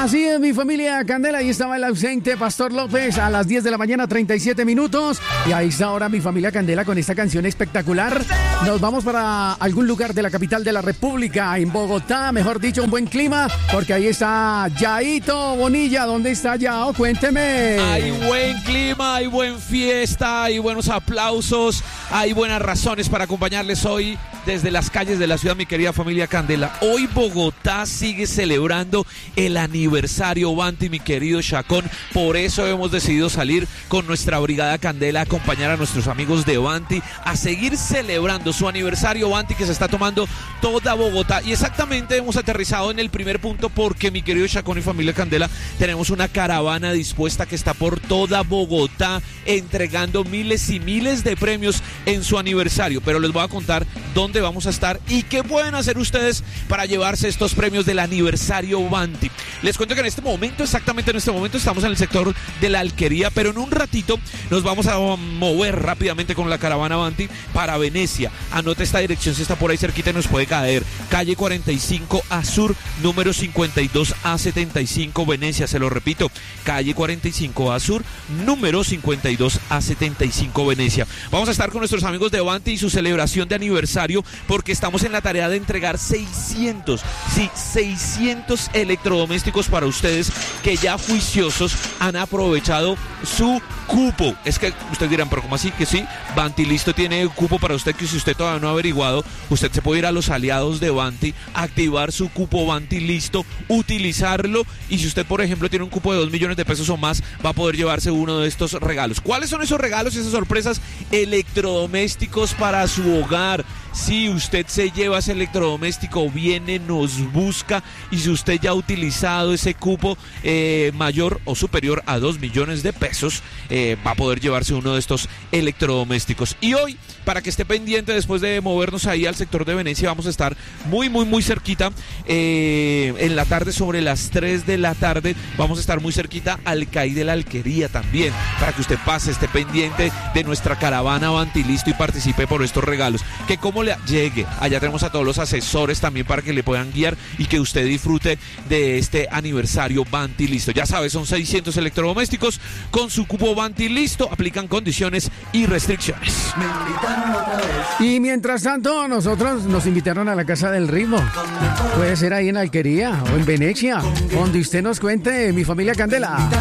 Así es, mi familia Candela. Ahí estaba el ausente Pastor López a las 10 de la mañana, 37 minutos. Y ahí está ahora mi familia Candela con esta canción espectacular. Nos vamos para algún lugar de la capital de la República, en Bogotá, mejor dicho, un buen clima, porque ahí está Yaito Bonilla. ¿Dónde está Yao? Cuénteme. Hay buen clima, hay buen fiesta, hay buenos aplausos, hay buenas razones para acompañarles hoy desde las calles de la ciudad, mi querida familia Candela. Hoy Bogotá sigue celebrando el aniversario Vanti, mi querido Chacón. Por eso hemos decidido salir con nuestra brigada Candela a acompañar a nuestros amigos de Vanti a seguir celebrando su aniversario Vanti que se está tomando toda Bogotá. Y exactamente hemos aterrizado en el primer punto porque, mi querido Chacón y familia Candela, tenemos una caravana dispuesta que está por toda Bogotá entregando miles y miles de premios en su aniversario. Pero les voy a contar dónde vamos a estar y qué pueden hacer ustedes para llevarse estos premios del aniversario Vanti. Les cuento que exactamente en este momento, estamos en el sector de la Alquería, pero en un ratito nos vamos a mover rápidamente con la caravana Vanti para Venecia. Anote esta dirección si está por ahí cerquita y nos puede caer. Calle 45 A Sur, número 52 A75, Venecia. Se lo repito, calle 45 A Sur, número 52 A75, Venecia. Vamos a estar con nuestros amigos de Vanti y su celebración de aniversario, porque estamos en la tarea de entregar 600 electrodomésticos para ustedes que ya juiciosos han aprovechado su cupo. Es que ustedes dirán, pero ¿cómo así? Que sí, Vanti Listo tiene cupo para usted, que si usted todavía no ha averiguado, usted se puede ir a los aliados de Vanti, activar su cupo Vanti Listo, utilizarlo, y si usted, por ejemplo, tiene un cupo de 2 millones de pesos o más, va a poder llevarse uno de estos regalos. ¿Cuáles son esos regalos y esas sorpresas? Electrodomésticos para su hogar. Si usted se lleva ese electrodoméstico, viene, nos busca, y si usted ya ha utilizado ese cupo mayor o superior a 2 millones de pesos, va a poder llevarse uno de estos electrodomésticos. Y hoy, para que esté pendiente, después de movernos ahí al sector de Venecia, vamos a estar muy cerquita, en la tarde, sobre las 3 de la tarde, vamos a estar muy cerquita al CAI de la Alquería también, para que usted pase, esté pendiente de nuestra caravana Vanti Listo y participe por estos regalos. Que como le llegue, allá tenemos a todos los asesores también para que le puedan guiar y que usted disfrute de este aniversario Vanti Listo. Ya sabes, son 600 electrodomésticos con su cupo Vanti Listo, aplican condiciones y restricciones. Me invitaron otra vez. Y mientras tanto, nosotros nos invitaron a la Casa del Ritmo. Puede ser ahí en Alquería o en Venecia, donde usted nos cuente, mi familia Candela.